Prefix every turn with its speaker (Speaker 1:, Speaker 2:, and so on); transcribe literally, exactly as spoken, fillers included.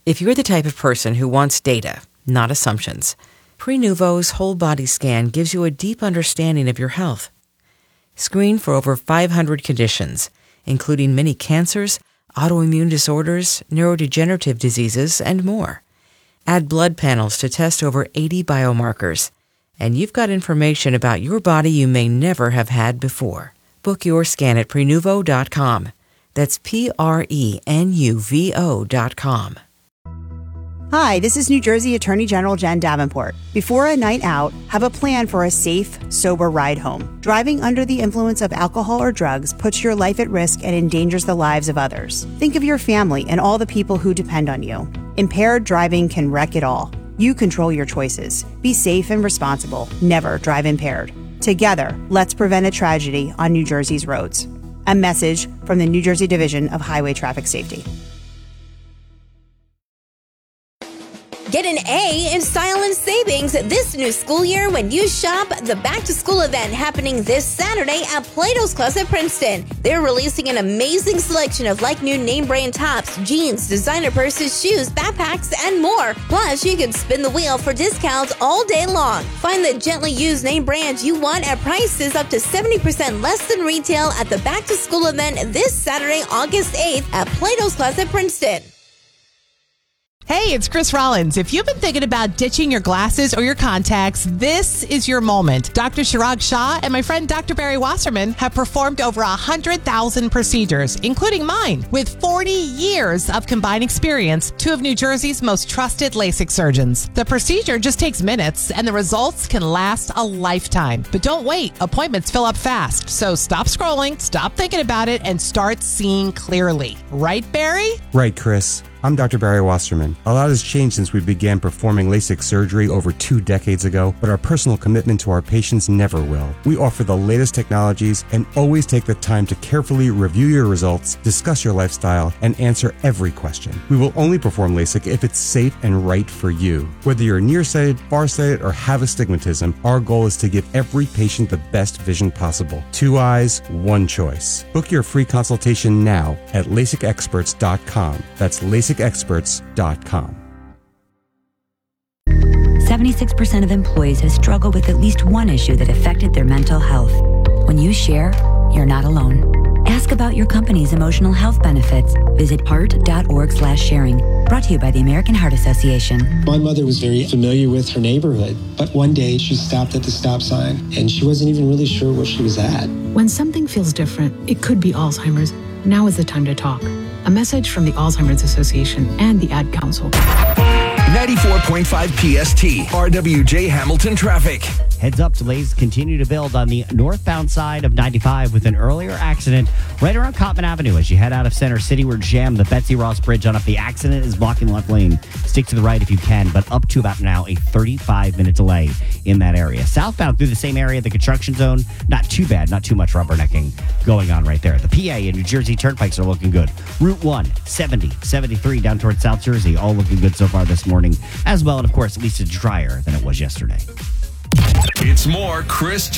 Speaker 1: If you're the type of person who wants data, not assumptions, Prenuvo's whole body scan gives you a deep understanding of your health. Screen for over five hundred conditions, including many cancers, autoimmune disorders, neurodegenerative diseases, and more. Add blood panels to test over eighty biomarkers, and you've got information about your body you may never have had before. Book your scan at Prenuvo dot com. That's P R E N U V O dot com.
Speaker 2: Hi, this is New Jersey Attorney General Jen Davenport. Before a night out, have a plan for a safe, sober ride home. Driving under the influence of alcohol or drugs puts your life at risk and endangers the lives of others. Think of your family and all the people who depend on you. Impaired driving can wreck it all. You control your choices. Be safe and responsible. Never drive impaired. Together, let's prevent a tragedy on New Jersey's roads. A message from the New Jersey Division of Highway Traffic Safety.
Speaker 3: Get an A in style and savings this new school year when you shop the Back to School event happening this Saturday at Plato's Closet Princeton. They're releasing an amazing selection of like new name brand tops, jeans, designer purses, shoes, backpacks, and more. Plus, you can spin the wheel for discounts all day long. Find the gently used name brands you want at prices up to seventy percent less than retail at the Back to School event this Saturday, August eighth at Plato's Closet Princeton.
Speaker 4: Hey, it's Chris Rollins. If you've been thinking about ditching your glasses or your contacts, this is your moment. Doctor Chirag Shah and my friend Doctor Barry Wasserman have performed over one hundred thousand procedures, including mine. With forty years of combined experience, two of New Jersey's most trusted LASIK surgeons. The procedure just takes minutes, and the results can last a lifetime. But don't wait. Appointments fill up fast. So stop scrolling, stop thinking about it, and start seeing clearly. Right, Barry?
Speaker 5: Right, Chris. I'm Doctor Barry Wasserman. A lot has changed since we began performing LASIK surgery over two decades ago, but our personal commitment to our patients never will. We offer the latest technologies and always take the time to carefully review your results, discuss your lifestyle, and answer every question. We will only perform LASIK if it's safe and right for you. Whether you're nearsighted, farsighted, or have astigmatism, our goal is to give every patient the best vision possible. Two eyes, one choice. Book your free consultation now at LASIK experts dot com. That's LASIK experts dot com.
Speaker 6: seventy-six percent of employees have struggled with at least one issue that affected their mental health. When you share, you're not alone. Ask about your company's emotional health benefits. Visit heart dot org slash sharing. Brought to you by the American Heart Association.
Speaker 7: My mother was very familiar with her neighborhood, but one day she stopped at the stop sign and she wasn't even really sure where she was at.
Speaker 8: When something feels different, it could be Alzheimer's. Now is the time to talk. A message from the Alzheimer's Association and the Ad Council.
Speaker 9: ninety-four point five P S T, R W J Hamilton traffic.
Speaker 10: Heads up, delays continue to build on the northbound side of ninety-five with an earlier accident right around Cottman Avenue. As you head out of Center City, we're jammed. The Betsy Ross Bridge on up. The accident is blocking left lane. Stick to the right if you can, but up to about now a thirty-five minute delay in that area. Southbound through the same area, the construction zone, not too bad, not too much rubbernecking going on right there. The P A and New Jersey turnpikes are looking good. Route one, seventy, seventy-three down towards South Jersey, all looking good so far this morning as well. And of course, at least it's drier than it was yesterday.
Speaker 9: It's more Chris